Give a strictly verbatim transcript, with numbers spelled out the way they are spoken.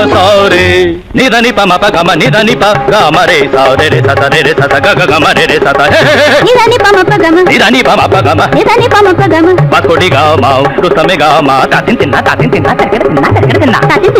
సారే నిదని పమ పగమ నిదని ప గమ రే సారే రే సత రే రే సత గగ గమ రే రే సత నిదని పమ పగమ నిదని పమ పగమ నిదని పమ పగమ పకొడి గమ రుతమే గమ తాతిన్ తిన్నా తాతిన్ తిన్నా తక్కడ తిన్నా తక్కడ తిన్నా